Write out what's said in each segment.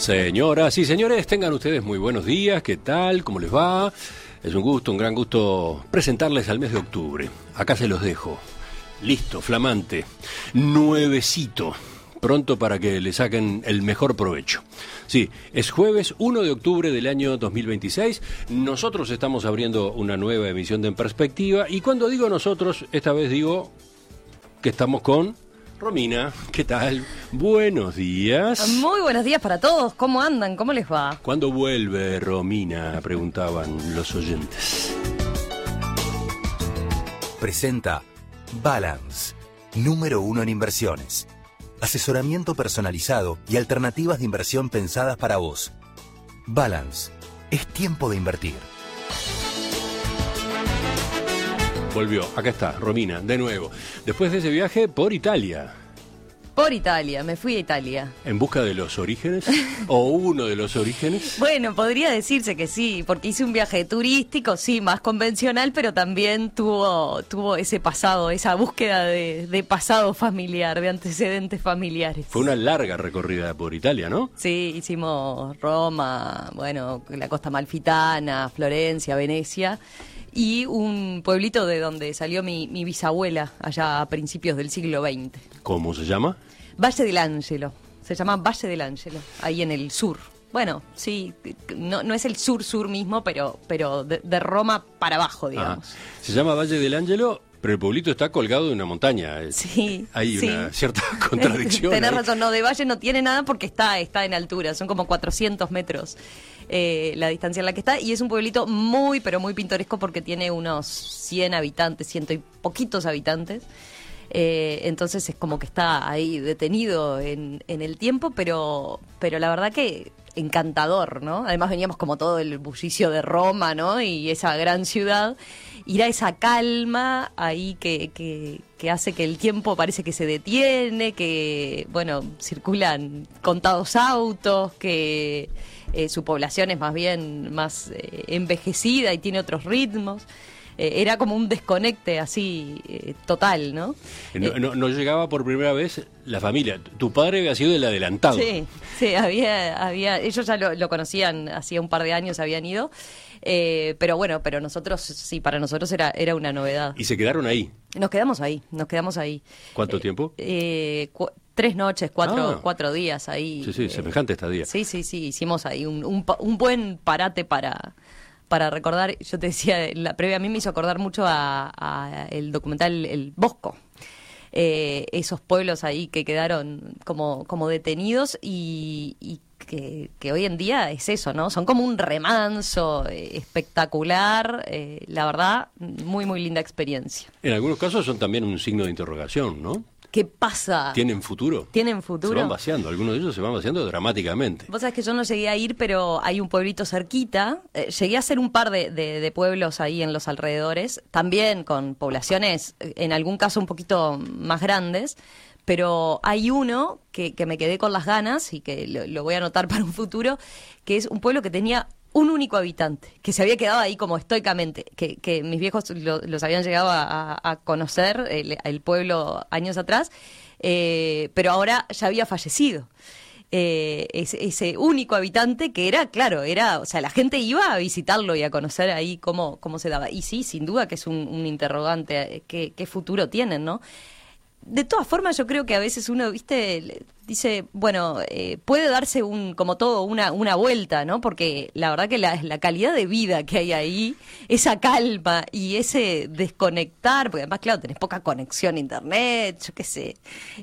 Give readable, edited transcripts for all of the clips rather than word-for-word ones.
Señoras y señores, tengan ustedes muy buenos días, ¿qué tal? ¿Cómo les va? Es un gusto, un gran gusto presentarles al mes de octubre. Acá se los dejo. Listo, flamante, nuevecito, pronto para que le saquen el mejor provecho. Sí, es jueves 1 de octubre del año 2026. Nosotros estamos abriendo una nueva emisión de En Perspectiva. Y cuando digo nosotros, esta vez digo que estamos con Romina. ¿Qué tal? Buenos días. Muy buenos días para todos. ¿Cómo andan? ¿Cómo les va? ¿Cuándo vuelve Romina? Preguntaban los oyentes. Presenta Balance, número 1 en inversiones. Asesoramiento personalizado y alternativas de inversión pensadas para vos. Balance, es tiempo de invertir. Volvió, acá está, Romina, de nuevo. Después de ese viaje por Italia. Por Italia, me fui a Italia. ¿En busca de los orígenes? ¿O uno de los orígenes? Bueno, podría decirse que sí, porque hice un viaje turístico, sí, más convencional, pero también tuvo ese pasado, esa búsqueda de pasado familiar, de antecedentes familiares. Fue una larga recorrida por Italia, ¿no? Sí, hicimos Roma, bueno, la costa amalfitana, Florencia, Venecia, y un pueblito de donde salió mi bisabuela, allá a principios del siglo XX. ¿Cómo se llama? Valle del Ángelo. Se llama Valle del Ángelo, ahí en el sur. Bueno, sí, no es el sur mismo, pero de Roma para abajo, digamos. Ajá. Se llama Valle del Ángelo, pero el pueblito está colgado de una montaña. Sí. Hay sí. una cierta contradicción. Tenés ahí. razón, no, de valle no tiene nada porque está en altura, son como 400 metros la distancia en la que está, y es un pueblito muy, pero muy pintoresco porque tiene unos 100 habitantes, ciento y poquitos habitantes. Entonces es como que está ahí detenido en el tiempo, pero la verdad que encantador, ¿no? Además veníamos como todo el bullicio de Roma, ¿no? Y esa gran ciudad, ir a esa calma ahí que hace que el tiempo parece que se detiene, que, bueno, circulan contados autos, que su población es más bien más envejecida y tiene otros ritmos. Era como un desconecte así total, ¿no? No llegaba por primera vez la familia. Tu padre había sido el adelantado. Sí, había ellos ya lo conocían, hacía un par de años habían ido, pero bueno, nosotros, sí, para nosotros era una novedad. ¿Y se quedaron ahí? Nos quedamos ahí. ¿Cuánto tiempo? 3 noches, 4 días ahí. Sí, semejante estadía. Sí, hicimos ahí un buen parate para recordar. Yo te decía, la previa a mí me hizo acordar mucho a el documental El Bosco. Esos pueblos ahí que quedaron como detenidos y que hoy en día es eso, ¿no? Son como un remanso espectacular, la verdad, muy, muy linda experiencia. En algunos casos son también un signo de interrogación, ¿no? ¿Qué pasa? ¿Tienen futuro? ¿Tienen futuro? Se van vaciando, algunos de ellos se van vaciando dramáticamente. Vos sabés que yo no llegué a ir, pero hay un pueblito cerquita. Llegué a hacer un par de pueblos ahí en los alrededores, también con poblaciones, en algún caso un poquito más grandes, pero hay uno que me quedé con las ganas y que lo voy a anotar para un futuro, que es un pueblo que tenía un único habitante, que se había quedado ahí como estoicamente, que mis viejos los habían llegado a conocer, el pueblo años atrás, pero ahora ya había fallecido. Ese único habitante que o sea, la gente iba a visitarlo y a conocer ahí cómo se daba. Y sí, sin duda que es un interrogante, qué futuro tienen, ¿no? De todas formas, yo creo que a veces uno, dice, bueno, puede darse como todo una vuelta, ¿no? Porque la verdad que la calidad de vida que hay ahí, esa calma y ese desconectar, porque además, claro, tenés poca conexión a internet, yo qué sé,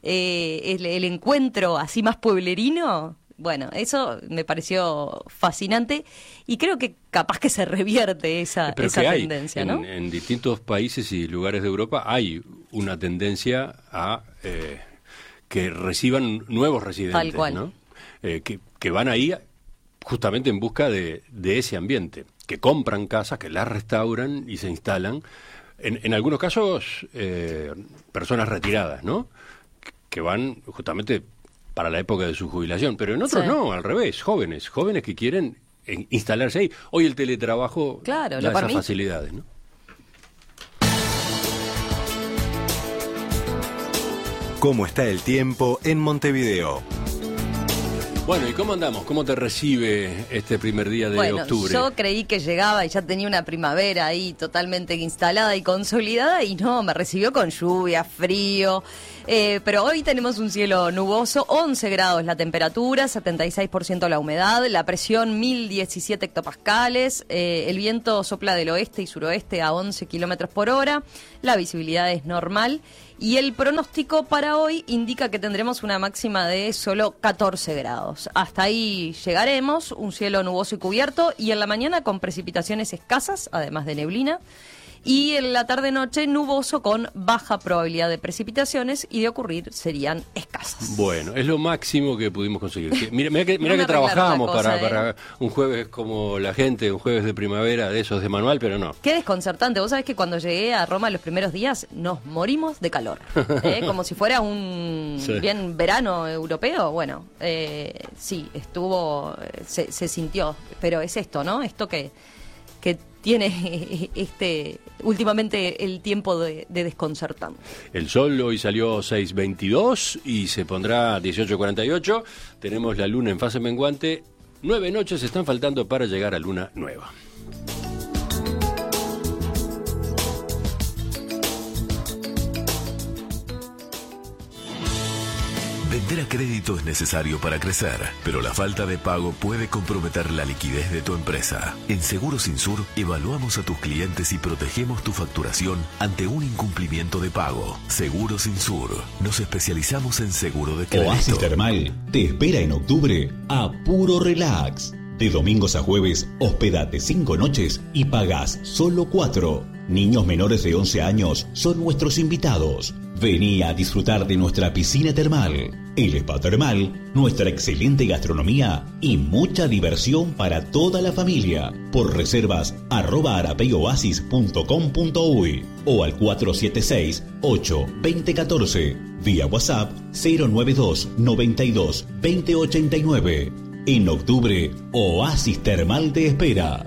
el encuentro así más pueblerino. Bueno, eso me pareció fascinante y creo que capaz que se revierte esa tendencia, ¿no? En distintos países y lugares de Europa hay una tendencia a que reciban nuevos residentes, tal cual, ¿no? Que van ahí justamente en busca de ese ambiente, que compran casas, que las restauran y se instalan. En algunos casos, personas retiradas, ¿no? Que van justamente para la época de su jubilación, pero en otros sí. No, al revés, jóvenes que quieren instalarse ahí. Hoy el teletrabajo da esas facilidades, ¿no? ¿Cómo está el tiempo en Montevideo? Bueno, ¿y cómo andamos? ¿Cómo te recibe este primer día de octubre? Yo creí que llegaba y ya tenía una primavera ahí totalmente instalada y consolidada, y no, me recibió con lluvia, frío. Pero hoy tenemos un cielo nuboso, 11 grados la temperatura, 76% la humedad, la presión 1017 hectopascales, el viento sopla del oeste y suroeste a 11 kilómetros por hora, la visibilidad es normal. Y el pronóstico para hoy indica que tendremos una máxima de solo 14 grados. Hasta ahí llegaremos, un cielo nuboso y cubierto, y en la mañana con precipitaciones escasas, además de neblina. Y en la tarde-noche nuboso con baja probabilidad de precipitaciones, y de ocurrir serían escasas. Bueno, es lo máximo que pudimos conseguir. Mira que trabajamos para un jueves como la gente, un jueves de primavera de esos de manual, pero no. Qué desconcertante. Vos sabés que cuando llegué a Roma los primeros días nos morimos de calor. Como si fuera un bien verano europeo. Bueno, sí, estuvo, se sintió. Pero es esto, ¿no? Esto que tiene últimamente el tiempo de desconcertante. El sol hoy salió 6:22 y se pondrá 18:48. Tenemos la luna en fase menguante. 9 noches están faltando para llegar a luna nueva. Vender a crédito es necesario para crecer, pero la falta de pago puede comprometer la liquidez de tu empresa. En Seguros Insur evaluamos a tus clientes y protegemos tu facturación ante un incumplimiento de pago. Seguros Insur. Nos especializamos en seguro de crédito. Oasis Termal te espera en octubre a puro relax. De domingos a jueves, hospedate 5 noches y pagás solo 4. Niños menores de 11 años son nuestros invitados. Vení a disfrutar de nuestra piscina termal, el spa termal, nuestra excelente gastronomía y mucha diversión para toda la familia. Por reservas @arapeyoasis.com.uy o al 476-8-2014. Vía WhatsApp 092 92 2089. En octubre, Oasis Termal te espera.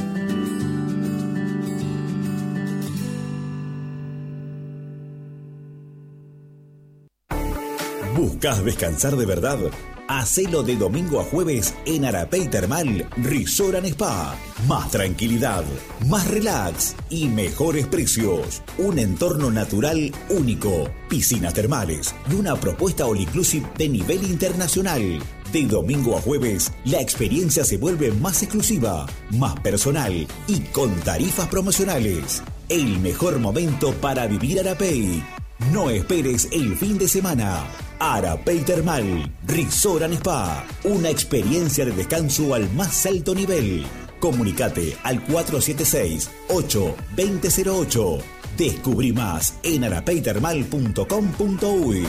¿Buscas descansar de verdad? Hacelo de domingo a jueves en Arapey Termal Resort and Spa. Más tranquilidad, más relax y mejores precios. Un entorno natural único, piscinas termales y una propuesta all inclusive de nivel internacional. De domingo a jueves, la experiencia se vuelve más exclusiva, más personal y con tarifas promocionales. El mejor momento para vivir Arapey. No esperes el fin de semana. Arapey Termal Resort and Spa. Una experiencia de descanso al más alto nivel. Comunicate al 476-8-2008. Descubrí más en arapeytermal.com.uy.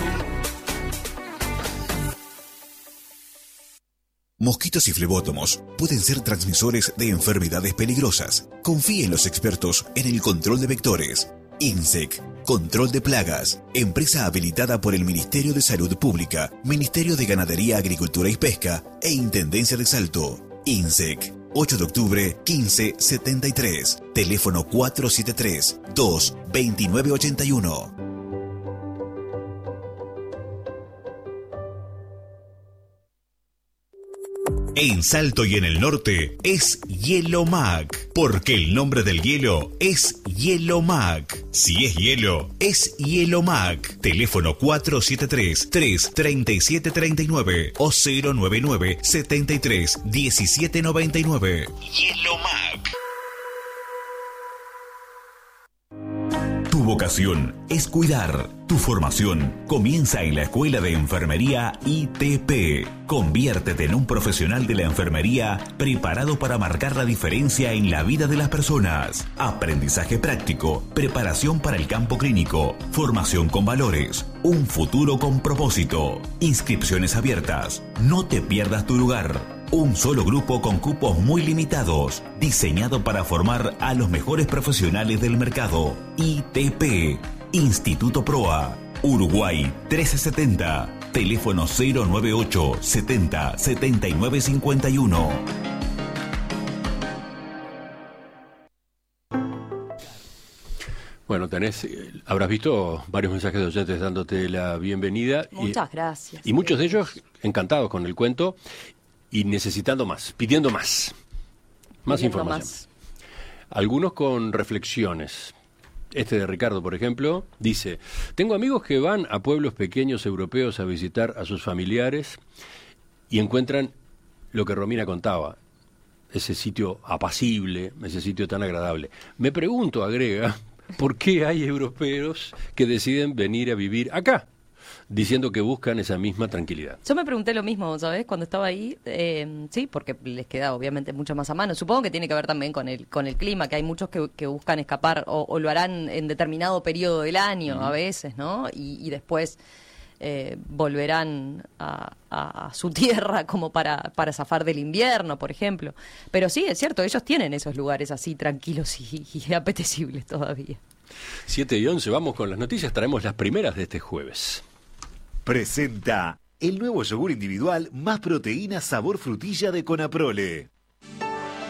Mosquitos y flebótomos pueden ser transmisores de enfermedades peligrosas. Confíe en los expertos en el control de vectores. INSEC, Control de Plagas, empresa habilitada por el Ministerio de Salud Pública, Ministerio de Ganadería, Agricultura y Pesca e Intendencia de Salto. INSEC, 8 de octubre, 1573, teléfono 473-22981. En Salto y en el norte es Hielo Mac, porque el nombre del hielo es Hielo Mac. Si es hielo, es Hielo Mac. Teléfono 473-33739 o 099-73-1799. Hielo Mac. Tu vocación es cuidar. Tu formación comienza en la Escuela de Enfermería ITP. Conviértete en un profesional de la enfermería preparado para marcar la diferencia en la vida de las personas. Aprendizaje práctico, preparación para el campo clínico, formación con valores, un futuro con propósito. Inscripciones abiertas. No te pierdas tu lugar. Un solo grupo con cupos muy limitados, diseñado para formar a los mejores profesionales del mercado. ITP, Instituto Proa, Uruguay 1370, teléfono 098 70 79 51. Bueno, Bueno, habrás visto varios mensajes de oyentes dándote la bienvenida. Muchas gracias. Y muchos de ellos encantados con el cuento y necesitando más, pidiendo más información. Algunos con reflexiones. Este de Ricardo, por ejemplo, dice: tengo amigos que van a pueblos pequeños europeos a visitar a sus familiares y encuentran lo que Romina contaba, ese sitio apacible, ese sitio tan agradable. Me pregunto, agrega, ¿por qué hay europeos que deciden venir a vivir acá, diciendo que buscan esa misma tranquilidad? Yo me pregunté lo mismo, ¿sabes? Cuando estaba ahí, sí, porque les queda obviamente mucho más a mano. Supongo que tiene que ver también con el clima, que hay muchos que buscan escapar o lo harán en determinado periodo del año a veces, ¿no? Y después volverán a su tierra como para zafar del invierno, por ejemplo. Pero sí, es cierto, ellos tienen esos lugares así tranquilos y apetecibles todavía. 7:11, vamos con las noticias, traemos las primeras de este jueves. Presenta el nuevo yogur individual más proteína sabor frutilla de Conaprole.